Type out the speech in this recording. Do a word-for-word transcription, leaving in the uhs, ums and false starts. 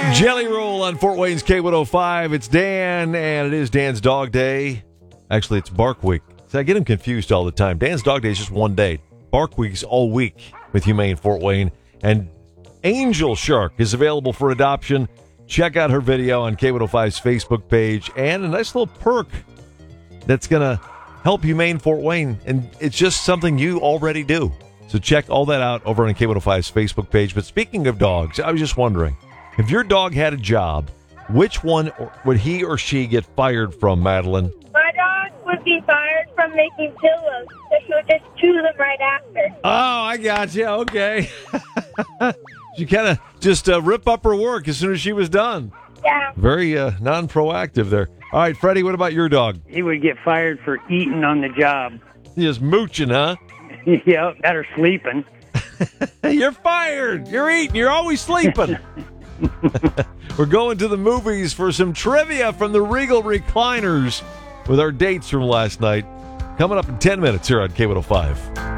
Jelly Roll on Fort Wayne's K one oh five. It's Dan, and it is Dan's Dog Day. Actually, it's Bark Week. So I get him confused all the time. Dan's Dog Day is just one day. Bark Week's all week with Humane Fort Wayne. And Angel Shark is available for adoption. Check out her video on K one oh five's Facebook page. And a nice little perk that's going to help Humane Fort Wayne. And it's just something you already do. So check all that out over on K one oh five's Facebook page. But speaking of dogs, I was just wondering, if your dog had a job, which one would he or she get fired from, Madeline? My dog would be fired from making pillows, so she would just chew them right after. Oh, I got you. Okay. She kind of just uh, rip up her work as soon as she was done. Yeah. Very uh, non-proactive there. All right, Freddie, what about your dog? He would get fired for eating on the job. Just mooching, huh? Yep, better sleeping. You're fired. You're eating. You're always sleeping. We're going to the movies for some trivia from the Regal Recliners with our dates from last night. Coming up in ten minutes here on K one oh five.